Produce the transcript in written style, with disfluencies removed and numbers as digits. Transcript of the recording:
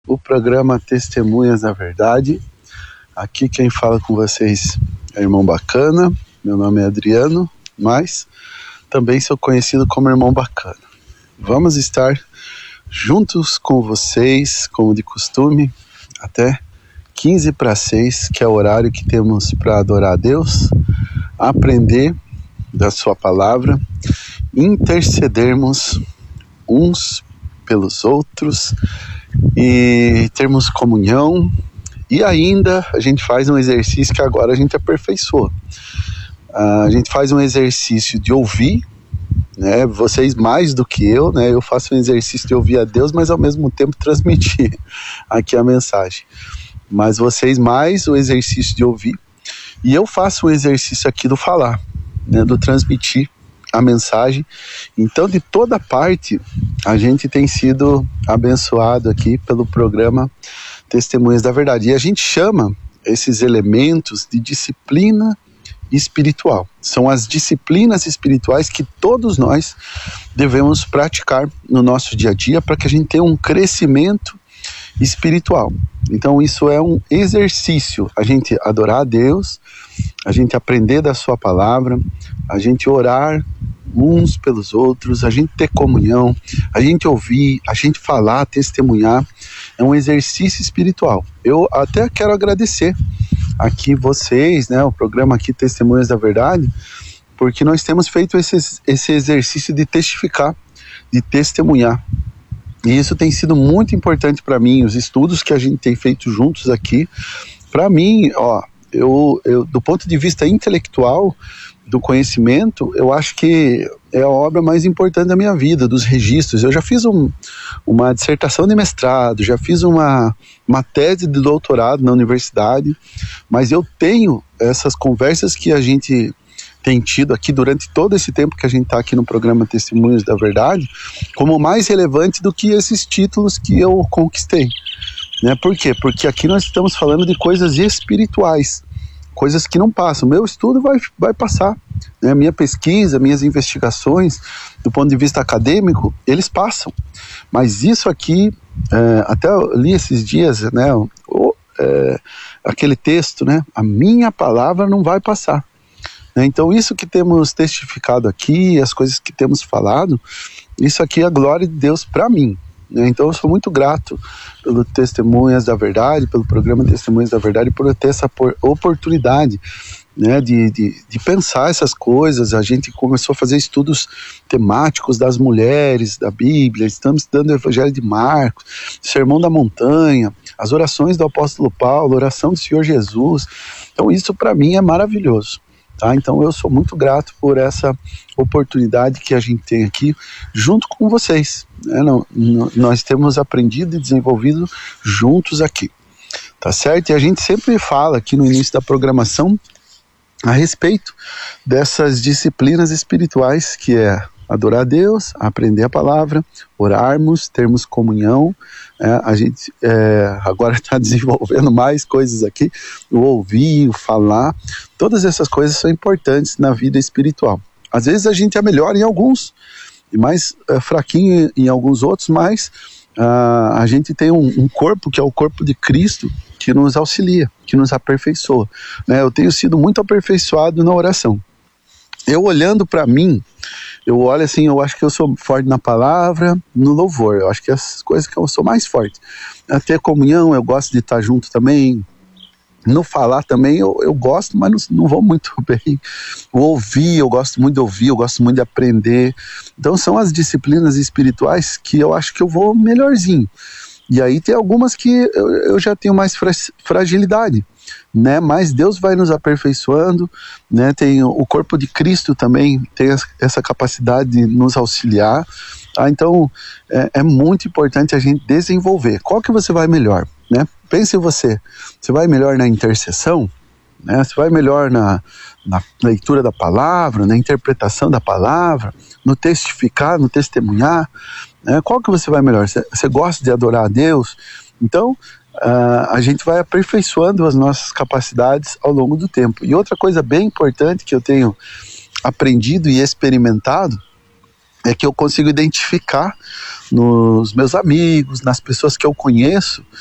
O programa Testemunhas da Verdade. Aqui quem fala com vocês é Irmão Bacana. Meu nome é Adriano, mas também sou conhecido como Irmão Bacana. Vamos estar juntos com vocês, como de costume, até 15 para 6, que é o horário que temos para adorar a Deus, aprender da sua palavra, intercedermos uns pelos outros e termos comunhão. E ainda a gente faz um exercício que agora a gente aperfeiçoa. A gente faz um exercício de ouvir, né? Vocês mais do que eu, né? Eu faço um exercício de ouvir a Deus, mas ao mesmo tempo transmitir aqui a mensagem. Mas vocês mais o exercício de ouvir. E eu faço um exercício aqui do falar, né? Do transmitir a mensagem. Então, de toda parte, a gente tem sido abençoado aqui pelo programa Testemunhas da Verdade. E a gente chama esses elementos de disciplina espiritual. São as disciplinas espirituais que todos nós devemos praticar no nosso dia a dia para que a gente tenha um crescimento espiritual. Então isso é um exercício, a gente adorar a Deus, a gente aprender da sua palavra, a gente orar uns pelos outros, a gente ter comunhão, a gente ouvir, a gente falar, testemunhar. É um exercício espiritual. Eu até quero agradecer aqui vocês, né, o programa aqui Testemunhas da Verdade, porque nós temos feito esse exercício de testificar, de testemunhar. E isso tem sido muito importante para mim, os estudos que a gente tem feito juntos aqui. Para mim, eu do ponto de vista intelectual, do conhecimento, eu acho que é a obra mais importante da minha vida, dos registros. Eu já fiz uma dissertação de mestrado, já fiz uma tese de doutorado na universidade, mas eu tenho essas conversas que a gente tem tido aqui durante todo esse tempo que a gente está aqui no programa Testemunhos da Verdade, como mais relevante do que esses títulos que eu conquistei. Né? Por quê? Porque aqui nós estamos falando de coisas espirituais, coisas que não passam. Meu estudo vai passar, né? Minha pesquisa, minhas investigações, do ponto de vista acadêmico, eles passam. Mas isso aqui, até eu li esses dias, né? Aquele texto, né? A minha palavra não vai passar. Então isso que temos testificado aqui, as coisas que temos falado, isso aqui é a glória de Deus para mim. Então eu sou muito grato pelo Testemunhas da Verdade, pelo programa Testemunhas da Verdade, por eu ter essa oportunidade, né, de pensar essas coisas. A gente começou a fazer estudos temáticos das mulheres, da Bíblia, estamos estudando o Evangelho de Marcos, o Sermão da Montanha, as orações do apóstolo Paulo, a oração do Senhor Jesus. Então isso para mim é maravilhoso. Tá? Então eu sou muito grato por essa oportunidade que a gente tem aqui junto com vocês, né? Nós temos aprendido e desenvolvido juntos aqui, tá certo? E a gente sempre fala aqui no início da programação a respeito dessas disciplinas espirituais, que é adorar a Deus, aprender a palavra, orarmos, termos comunhão. A gente agora está desenvolvendo mais coisas aqui, o ouvir, o falar. Todas essas coisas são importantes na vida espiritual. Às vezes a gente é melhor em alguns e mais fraquinho em alguns outros, mas a gente tem um corpo que é o corpo de Cristo, que nos auxilia, que nos aperfeiçoa. Né? Eu tenho sido muito aperfeiçoado na oração. Eu olhando para mim, eu olho assim, eu acho que eu sou forte na palavra, no louvor. Eu acho que as coisas que eu sou mais forte. Até comunhão, eu gosto de estar junto também. No falar também, eu gosto, mas não vou muito bem. O ouvir, eu gosto muito de ouvir, eu gosto muito de aprender. Então são as disciplinas espirituais que eu acho que eu vou melhorzinho. E aí tem algumas que eu já tenho mais fragilidade, né? Mas Deus vai nos aperfeiçoando, né? Tem o corpo de Cristo também, tem essa capacidade de nos auxiliar. Então é muito importante a gente desenvolver. Qual que você vai melhor, né? Pense em você vai melhor na intercessão, né? Você vai melhor na leitura da palavra, na interpretação da palavra, no testificar, no testemunhar, né? Qual que você vai melhor? Você gosta de adorar a Deus? Então a gente vai aperfeiçoando as nossas capacidades ao longo do tempo. E outra coisa bem importante que eu tenho aprendido e experimentado é que eu consigo identificar nos meus amigos, nas pessoas que eu conheço,